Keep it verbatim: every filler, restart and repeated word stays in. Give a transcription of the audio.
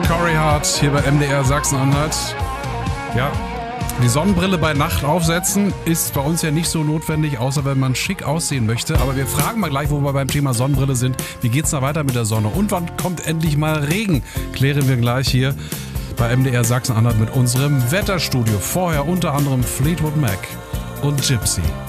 Corey Hart hier bei M D R Sachsen-Anhalt. Ja, die Sonnenbrille bei Nacht aufsetzen ist bei uns ja nicht so notwendig, außer wenn man schick aussehen möchte. Aber wir fragen mal gleich, wo wir beim Thema Sonnenbrille sind. Wie geht's da weiter mit der Sonne? Und wann kommt endlich mal Regen? Klären wir gleich hier bei M D R Sachsen-Anhalt mit unserem Wetterstudio. Vorher unter anderem Fleetwood Mac und Gypsy.